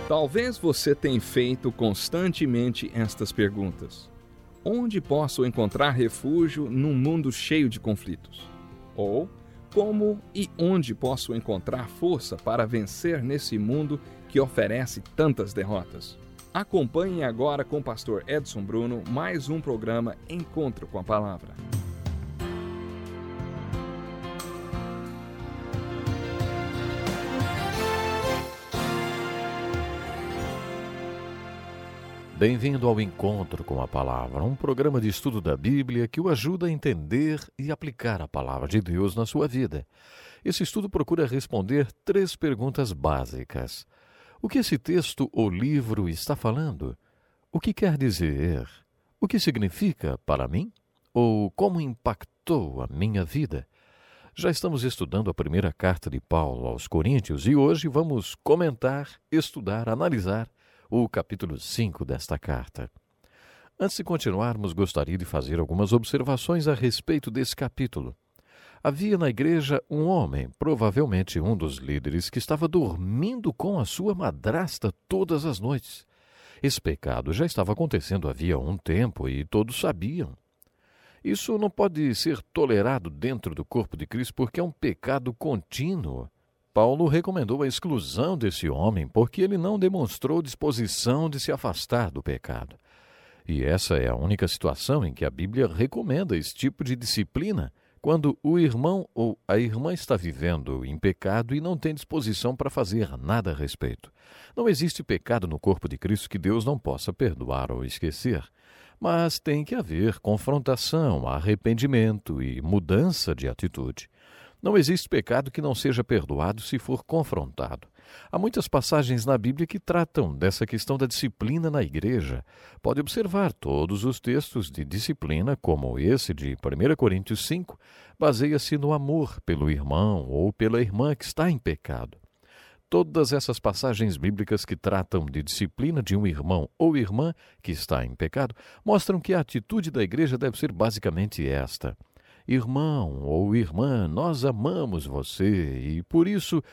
Talvez você tenha feito constantemente estas perguntas. Onde posso encontrar refúgio num mundo cheio de conflitos? Ou, como e onde posso encontrar força para vencer nesse mundo que oferece tantas derrotas? Acompanhe agora com o pastor Edson Bruno mais um programa Encontro com a Palavra. Bem-vindo ao Encontro com a Palavra, um programa de estudo da Bíblia que o ajuda a entender e aplicar a Palavra de Deus na sua vida. Esse estudo procura responder 3 perguntas básicas. O que esse texto ou livro está falando? O que quer dizer? O que significa para mim? Ou como impactou a minha vida? Já estamos estudando a primeira carta de Paulo aos Coríntios e hoje vamos comentar, estudar, analisar o capítulo 5 desta carta. Antes de continuarmos, gostaria de fazer algumas observações a respeito desse capítulo. Havia na igreja um homem, provavelmente um dos líderes, que estava dormindo com a sua madrasta todas as noites. Esse pecado já estava acontecendo havia um tempo e todos sabiam. Isso não pode ser tolerado dentro do corpo de Cristo porque é um pecado contínuo. Paulo recomendou a exclusão desse homem porque ele não demonstrou disposição de se afastar do pecado. E essa é a única situação em que a Bíblia recomenda esse tipo de disciplina, quando o irmão ou a irmã está vivendo em pecado e não tem disposição para fazer nada a respeito. Não existe pecado no corpo de Cristo que Deus não possa perdoar ou esquecer. Mas tem que haver confrontação, arrependimento e mudança de atitude. Não existe pecado que não seja perdoado se for confrontado. Há muitas passagens na Bíblia que tratam dessa questão da disciplina na igreja. Pode observar todos os textos de disciplina, como esse de 1 Coríntios 5, baseia-se no amor pelo irmão ou pela irmã que está em pecado. Todas essas passagens bíblicas que tratam de disciplina de um irmão ou irmã que está em pecado mostram que a atitude da igreja deve ser basicamente esta: irmão ou irmã, nós amamos você e, por isso,